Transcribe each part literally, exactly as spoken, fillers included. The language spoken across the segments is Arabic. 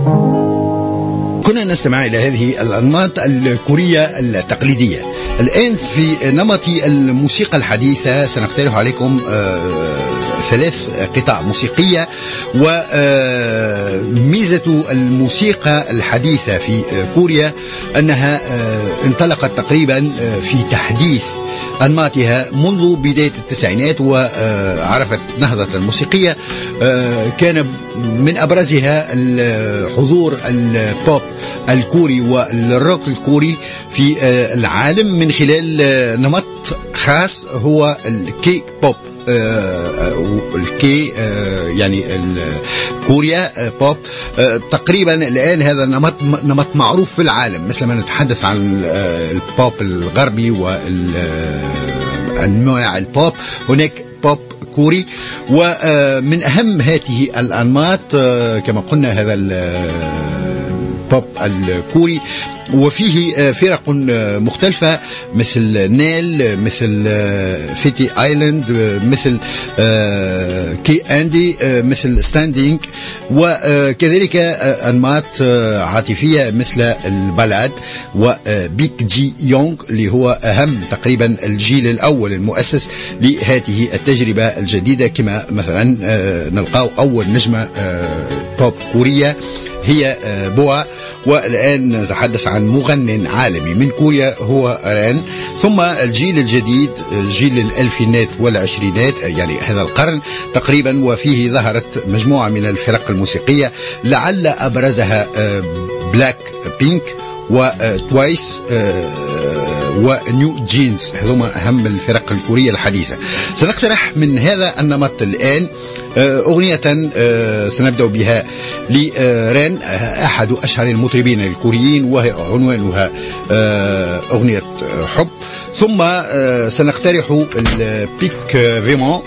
كنا نستمع إلى هذه الأنماط الكورية التقليدية. الآن في نمط الموسيقى الحديثة سنقترح عليكم ثلاث قطع موسيقية. وميزة الموسيقى الحديثة في كوريا أنها انطلقت تقريبا في تحديث أنماطها منذ بداية التسعينات، وعرفت نهضة الموسيقية. كان من أبرزها حضور البوب الكوري والروك الكوري في العالم من خلال نمط خاص هو الكي بوب. الكي يعني كوريا بوب. تقريبا الآن هذا نمط نمط معروف في العالم، مثل ما نتحدث عن البوب الغربي والأنواع البوب، هناك بوب كوري. ومن أهم هذه الأنماط كما قلنا هذا البوب الكوري، وفيه فرق مختلفة مثل نيل، مثل فيتي آيلاند، مثل كي أندي، مثل ستاندينج، وكذلك أنماط عاطفية مثل البالاد. وبيك جي يونغ اللي هو أهم تقريبا الجيل الأول المؤسس لهذه التجربة الجديدة، كما مثلا نلقاو أول نجمة بوب كورية هي بوا. والآن نتحدث عن مغنٍ عالمي من كوريا هو ران. ثم الجيل الجديد جيل الألفينات والعشرينات، يعني هذا القرن تقريبا، وفيه ظهرت مجموعة من الفرق الموسيقية لعل أبرزها بلاك بينك وتوايس ونيو جينز. هذوما أهم الفرق الكورية الحديثة. سنقترح من هذا النمط الآن أغنية سنبدأ بها لران، أحد أشهر المطربين الكوريين، وهي عنوانها أغنية حب. ثم سنقترح البيك فيمون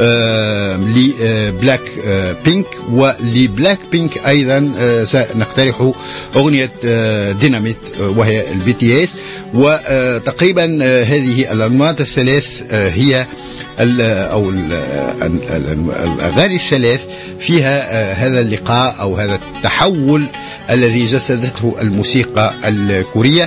لبلاك بينك، ولبلاك بينك أيضا سنقترح أغنية ديناميت وهي البي تي اس. وتقريبا هذه الأنماط الثلاث هي أو الأغاني الثلاث فيها هذا اللقاء أو هذا التحول الذي جسدته الموسيقى الكورية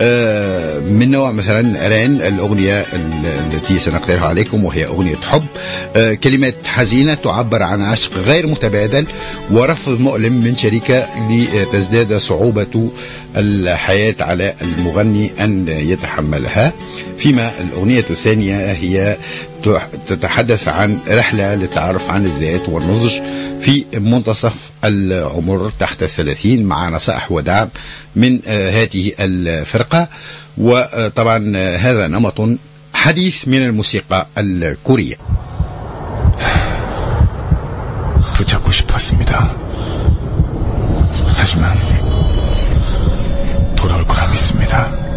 من نوع مثلا ران الأغنية التي سنقترحها عليكم وهي أغنية حب. كلمات حزينة تعبر عن عشق غير متبادل ورفض مؤلم من شريكة لتزداد صعوبة الحياة على المغني أن يتحملها. فيما الأغنية الثانية هي تتحدث عن رحلة للتعرف عن الذات والنضج في منتصف العمر تحت الثلاثين، مع نصائح ودعم من هذه الفرقة. وطبعا هذا نمط حديث من الموسيقى الكورية. 붙잡고 싶었습니다. 하지만 돌아올 거라 믿습니다.